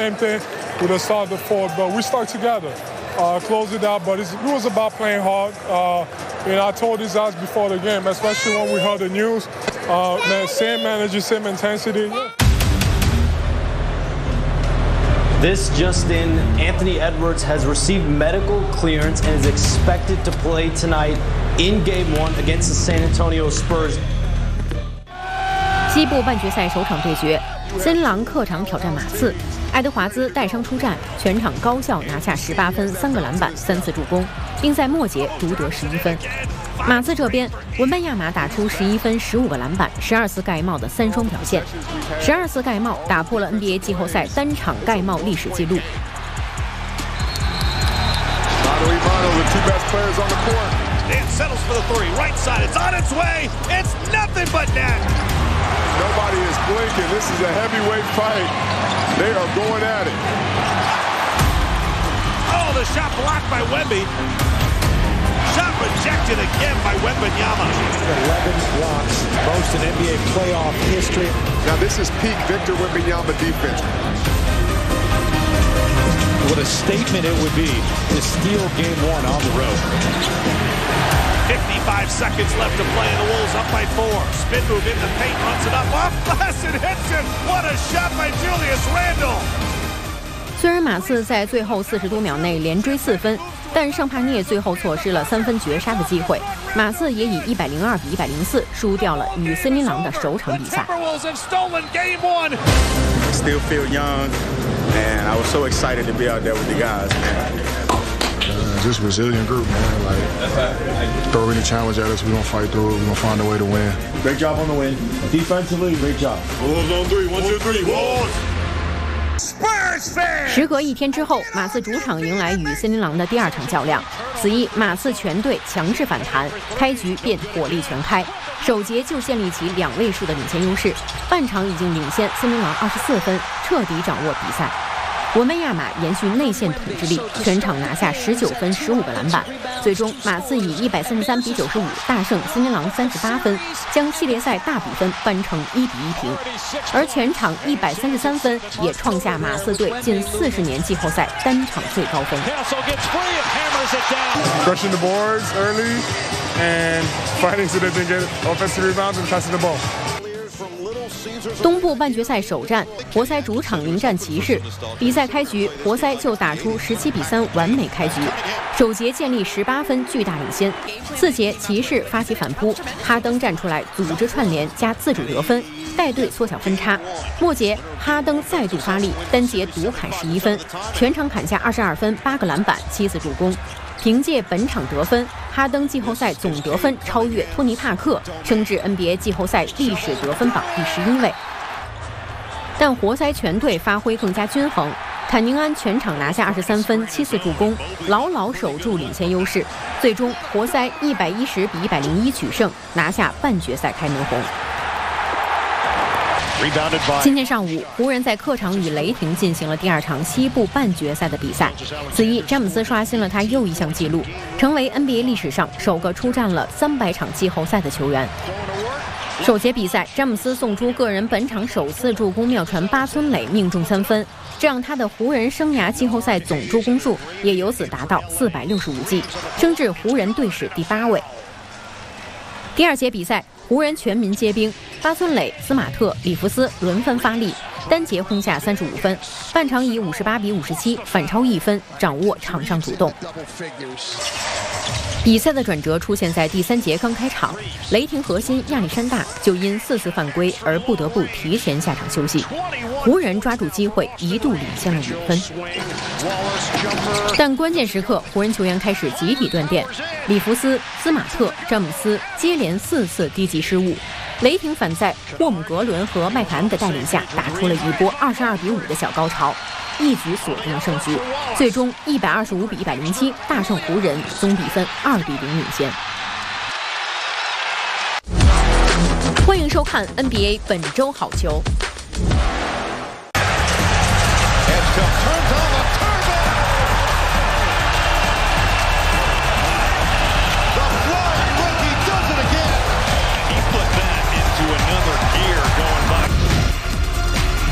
same thing with the start of the fourth, but we stuck together, closed it out. But it was about playing hard. I told these guys before the game, especially when we heard the news, man, same energy, same intensity. This just in, Anthony Edwards has received medical clearance and is expected to play tonight in Game 1 against the San Antonio Spurs. 西部半决赛首场对决，森林狼客场挑战马刺，爱德华兹带伤出战，全场高效拿下18分、3个篮板、3次助攻，并在末节独得11分。马刺这边，文班亚马打出11分、15个篮板、12次盖帽的3双表现，12次盖帽打破了 NBA 季后赛单场盖帽历史纪录。 Dan settles for the three, right side, it's on its way, it's nothing but net. Nobody is blinking, this is a heavyweight fight. They are going at it. Oh, the shot blocked by Wemby. Shot rejected again by Wembanyama. 11 blocks, most in NBA playoff history. Now this is peak Victor Wembanyama defense. What a statement it would be to steal Game 1 on the road. 55 seconds left to play, and the Wolves up by 4. Spin move in the paint, runs it up off glass and hits it. What a shot by Julius Randle. 虽然马刺在最后40多秒内连追4分，但尚帕涅最后错失了3分绝杀的机会，马刺也以102比104输掉了与森林狼的首场比赛。 Still feel young, and I was so excited to be out there with the guys, man. Just resilient group, man. Like, throw any challenge at us, we're gonna fight through it. We're gonna find a way to win. Great job on the win. Defensively, great job. Wolves on 3, 1, 2, 3, Wolves. 时隔1天之后，马刺主场迎来与森林狼的第2场较量。此役马刺全队强势反弹，开局便火力全开，首节就建立起2位数的领先优势，半场已经领先森林狼24分，彻底掌握比赛。文班亚马延续内线统治力，全场拿下19分、15个篮板。最终，马刺以133比95大胜森林狼38分，将系列赛大比分扳成1比1平。而全场133分也创下马刺队近40年季后赛单场最高分。 Crushing the boards early and fighting so that they get offensive rebounds and passing the ball. 东部半决赛首战，活塞主场迎战骑士。比赛开局，活塞就打出17比3完美开局，首节建立18分巨大领先。次节，骑士发起反扑，哈登站出来组织串联加自主得分，带队缩小分差。末节，哈登再度发力，单节独砍11分，全场砍下22分、8个篮板、7次助攻。凭借本场得分，哈登季后赛总得分超越托尼·帕克，升至 NBA 季后赛历史得分榜第11位。但活塞全队发挥更加均衡，坎宁安全场拿下23分、7次助攻，牢牢守住领先优势。最终，活塞110比101取胜，拿下半决赛开门红。今天上午，湖人在客场与雷霆进行了第2场西部半决赛的比赛。此役，詹姆斯刷新了他又一项纪录，成为 NBA 历史上首个出战了300场季后赛的球员。首节比赛，詹姆斯送出个人本场首次助攻妙传八村垒命中3分，这让他的湖人生涯季后赛总助攻数也由此达到465记，升至湖人队史第8位。第2节比赛，湖人全民皆兵，巴村垒、斯马特、里弗斯轮番发力，单节轰下35分，半场以58比57反超1分，掌握场上主动。比赛的转折出现在第3节刚开场，雷霆核心亚历山大就因4次犯规而不得不提前下场休息，湖人抓住机会一度领先了5分。但关键时刻，湖人球员开始集体断电，里弗斯、斯马特、詹姆斯接连4次低级失误，雷霆反在霍姆格伦和麦凯恩的带领下打出了一波22比5的小高潮，一举锁定了胜局，最终125比107大胜湖人，总比分2比0领先。欢迎收看 NBA 本周好球。